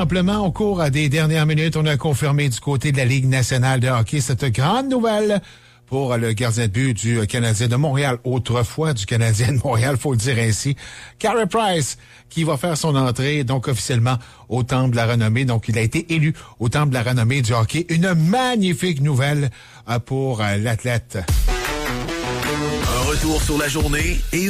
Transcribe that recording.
Simplement, au cours des dernières minutes, on a confirmé du côté de la Ligue nationale de hockey cette grande nouvelle pour le gardien de but du Canadien de Montréal, autrefois du Canadien de Montréal, faut le dire ainsi, Carey Price, qui va faire son entrée, donc officiellement, au Temple de la Renommée. Donc, il a été élu au Temple de la Renommée du hockey. Une magnifique nouvelle pour l'athlète. Un retour sur la journée et